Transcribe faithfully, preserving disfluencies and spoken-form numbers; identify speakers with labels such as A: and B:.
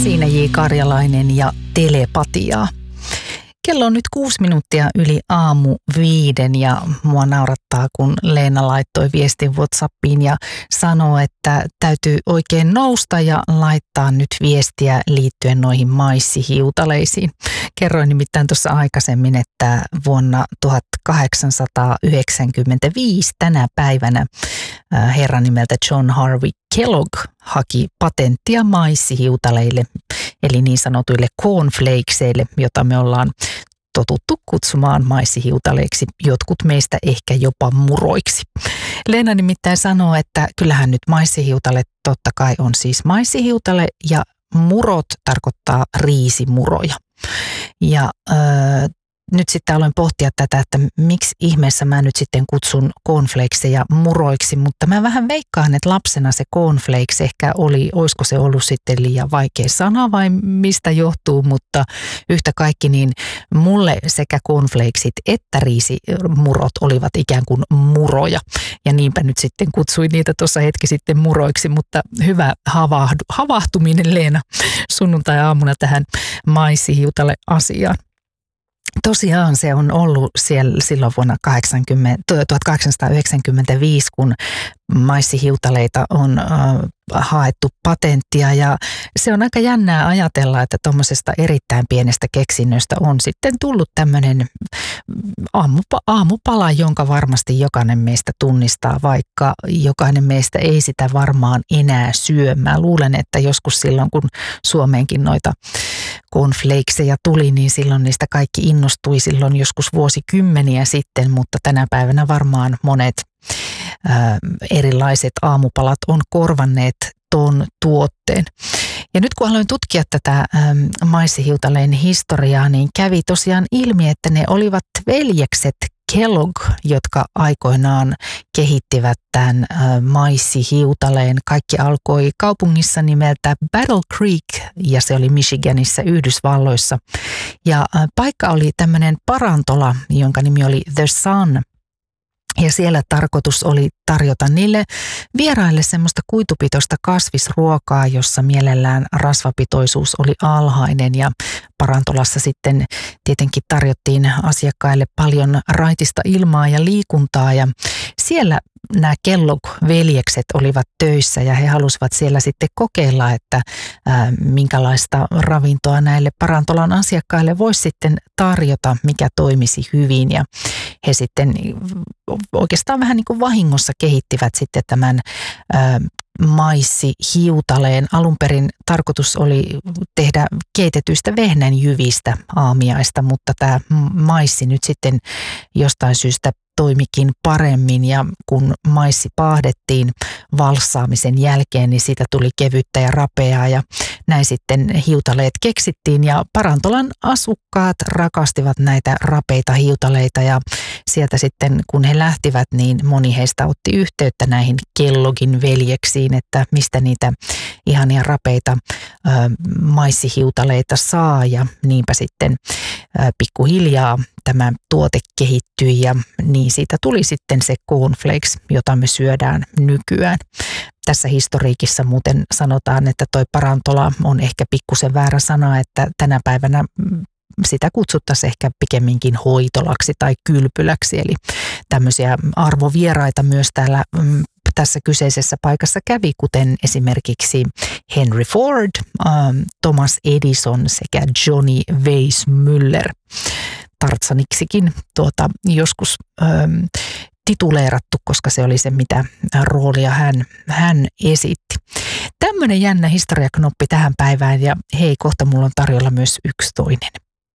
A: Siinä J. Karjalainen ja telepatiaa. Kello on nyt kuusi minuuttia yli aamu viiden ja mua naurattaa, kun Leena laittoi viestin WhatsAppiin ja sanoo, että täytyy oikein nousta ja laittaa nyt viestiä liittyen noihin maissihiutaleisiin. Kerroin nimittäin tuossa aikaisemmin, että vuonna tuhatkahdeksansataayhdeksänkymmentäviisi tänä päivänä herra nimeltä John Harvey Kellogg haki patenttia maissihiutaleille, eli niin sanotuille cornflakeseille, jota me ollaan totuttu kutsumaan maissihiutaleiksi, jotkut meistä ehkä jopa muroiksi. Leena nimittäin sanoo, että kyllähän nyt maissihiutale totta kai on siis maissihiutale ja murot tarkoittaa riisimuroja. Ja öö, nyt sitten aloin pohtia tätä, että miksi ihmeessä mä nyt sitten kutsun cornflakeseja muroiksi, mutta mä vähän veikkaan, että lapsena se cornflakes ehkä oli, olisiko se ollut sitten liian vaikea sana vai mistä johtuu, mutta yhtä kaikki niin mulle sekä cornflakesit että riisimurot olivat ikään kuin muroja ja niinpä nyt sitten kutsuin niitä tuossa hetki sitten muroiksi, mutta hyvä havahdu, havahtuminen Leena sunnuntai-aamuna tähän maissihiutale asiaan. Tosiaan se on ollut siellä silloin vuonna tuhatkahdeksansataayhdeksänkymmentäviisi, kun maissihiutaleita on äh, haettu patenttia ja se on aika jännää ajatella, että tuommoisesta erittäin pienestä keksinnöstä on sitten tullut tämmöinen aamupa, aamupala, jonka varmasti jokainen meistä tunnistaa, vaikka jokainen meistä ei sitä varmaan enää syö. Mä luulen, että joskus silloin, kun Suomeenkin noita cornflakeseja tuli, niin silloin niistä kaikki innostui silloin joskus vuosikymmeniä sitten, mutta tänä päivänä varmaan monet ää, erilaiset aamupalat on korvanneet ton tuotteen. Ja nyt kun aloin tutkia tätä äm, maissihiutaleen historiaa, niin kävi tosiaan ilmi, että ne olivat veljekset Kellogg, jotka aikoinaan kehittivät tämän ä, maissihiutaleen. Kaikki alkoi kaupungissa nimeltä Battle Creek ja se oli Michiganissa Yhdysvalloissa. Ja ä, paikka oli tämmöinen parantola, jonka nimi oli The Sun. Ja siellä tarkoitus oli tarjota niille vieraille semmoista kuitupitoista kasvisruokaa, jossa mielellään rasvapitoisuus oli alhainen ja parantolassa sitten tietenkin tarjottiin asiakkaille paljon raitista ilmaa ja liikuntaa ja siellä nämä Kellogg-veljekset olivat töissä ja he halusivat siellä sitten kokeilla, että ää, minkälaista ravintoa näille parantolan asiakkaille voisi sitten tarjota, mikä toimisi hyvin ja he sitten oikeastaan vähän niin kuin vahingossa kehittivät sitten tämän ää, maissihiutaleen. Alun perin tarkoitus oli tehdä keitetyistä vehnänjyvistä aamiaista, mutta tämä maissi nyt sitten jostain syystä toimikin paremmin ja kun maissi paahdettiin valssaamisen jälkeen, niin siitä tuli kevyttä ja rapeaa ja näin sitten hiutaleet keksittiin ja parantolan asukkaat rakastivat näitä rapeita hiutaleita ja sieltä sitten kun he lähtivät, niin moni heistä otti yhteyttä näihin Kelloggin veljeksiin, että mistä niitä ihania rapeita ö, maissihiutaleita saa ja niinpä sitten ö, pikkuhiljaa tämä tuote kehittyi ja niin siitä tuli sitten se cornflakes, jota me syödään nykyään. Tässä historiikissa muuten sanotaan, että toi parantola on ehkä pikkusen väärä sana, että tänä päivänä sitä kutsuttaisiin ehkä pikemminkin hoitolaksi tai kylpyläksi, eli tämmöisiä arvovieraita myös täällä tässä kyseisessä paikassa kävi, kuten esimerkiksi Henry Ford, Thomas Edison sekä Johnny Weissmuller. Tartsaniksikin tuota, joskus ähm, tituleerattu, koska se oli se, mitä roolia hän, hän esitti. Tämmöinen jännä historiaknoppi tähän päivään ja hei, kohta mulla on tarjolla myös yksi toinen.